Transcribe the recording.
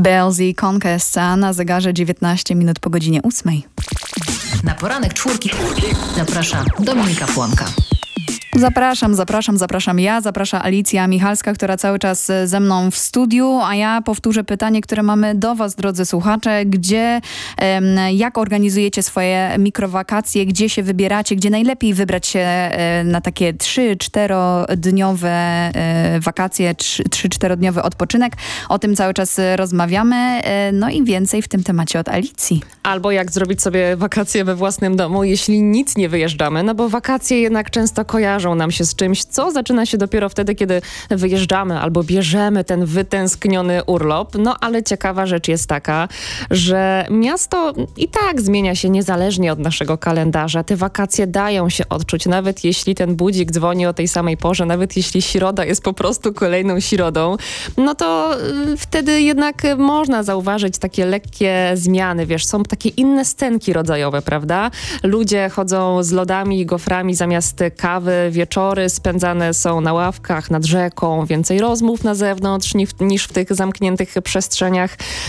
Bells i Conquesta na zegarze 19 minut po godzinie 8. Na poranek czwórki zaprasza Dominika Płonka. Zapraszam ja, zaprasza Alicja Michalska, która cały czas ze mną w studiu, a ja powtórzę pytanie, które mamy do was, drodzy słuchacze. Jak organizujecie swoje mikrowakacje, gdzie się wybieracie, gdzie najlepiej wybrać się na takie 3-4-dniowe wakacje, 3-4-dniowy odpoczynek. O tym cały czas rozmawiamy. No i więcej w tym temacie od Alicji. Albo jak zrobić sobie wakacje we własnym domu, jeśli nic nie wyjeżdżamy, no bo wakacje jednak często kojarzą nam się z czymś, co zaczyna się dopiero wtedy, kiedy wyjeżdżamy albo bierzemy ten wytęskniony urlop. No ale ciekawa rzecz jest taka, że miasto i tak zmienia się niezależnie od naszego kalendarza. Te wakacje dają się odczuć, nawet jeśli ten budzik dzwoni o tej samej porze, nawet jeśli środa jest po prostu kolejną środą, no to wtedy jednak można zauważyć takie lekkie zmiany, wiesz, są takie inne scenki rodzajowe, prawda? Ludzie chodzą z lodami i goframi zamiast kawy, wieczory spędzane są na ławkach, nad rzeką, więcej rozmów na zewnątrz niż w tych zamkniętych przestrzeniach.